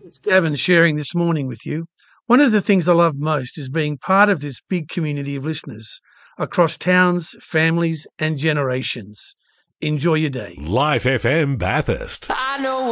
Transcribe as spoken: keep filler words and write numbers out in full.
It's Gavin sharing this morning with you. One of the things I love most is being part of this big community of listeners across towns, families, and generations. Enjoy your day. Life F M Bathurst. I know